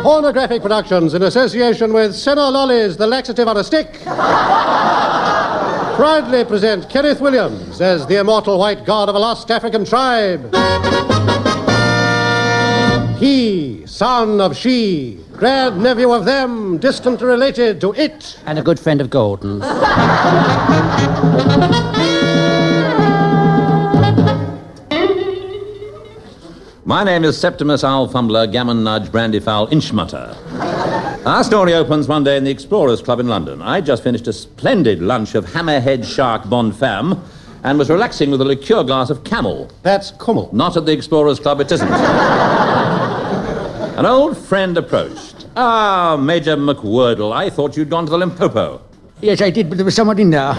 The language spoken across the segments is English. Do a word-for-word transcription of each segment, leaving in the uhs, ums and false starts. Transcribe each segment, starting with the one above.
Pornographic Productions, in association with Senna Lollies, the laxative on a stick, proudly present Kenneth Williams as the immortal white god of a lost African tribe. He, son of she, grand-nephew of them, distantly related to it. And a good friend of Gordon. My name is Septimus Owl Fumbler, Gammon Nudge, Brandyfowl, Inchmutter. Our story opens one day in the Explorers Club in London. I just finished a splendid lunch of hammerhead shark bon femme and was relaxing with a liqueur glass of Camel. That's Kummel. Not at the Explorers Club, it isn't. An old friend approached. Ah, Major McWhirtle, I thought you'd gone to the Limpopo. Yes, I did, but there was someone in there.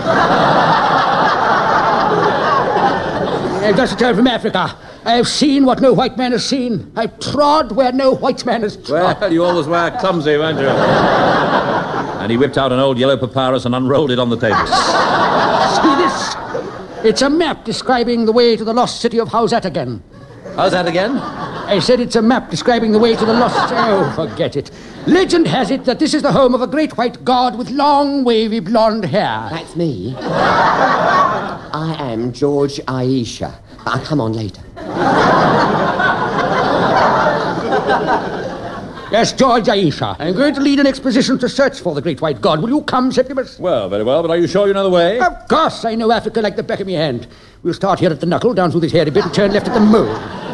I've just returned from Africa. I have seen what no white man has seen. I've trod where no white man has trod. Well, you always were clumsy, weren't you? And he whipped out an old yellow papyrus and unrolled it on the table. See this? It's a map describing the way to the lost city of How's That Again. How's that again? I said it's a map describing the way to the lost... Oh, forget it. Legend has it that this is the home of a great white god with long, wavy blonde hair. That's me. I am George Aisha. I'll come on later. Yes, George Aisha. I'm going to lead an expedition to search for the great white god. Will you come, Septimus? Well, very well, but are you sure you know the way? Of course, I know Africa like the back of my hand. We'll start here at the knuckle, down through this hairy bit, and turn left at the mole.